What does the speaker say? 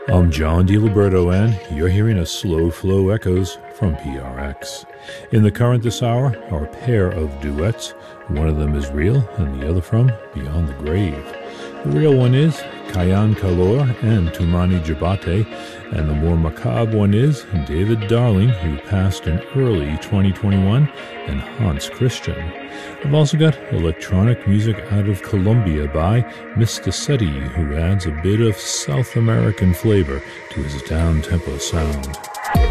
I'm John DiLiberto, and you're hearing a Slow Flow Echoes from PRX. In the current this hour, our pair of duets. One of them is real, and the other from Beyond the Grave. The real one is Kayan Kalor and Tumani Jabate, and the more macabre one is David Darling, who passed in early 2021, and Hans Christian. I've also got electronic music out of Colombia by Mr. Seti, who adds a bit of South American flavor to his down-tempo sound.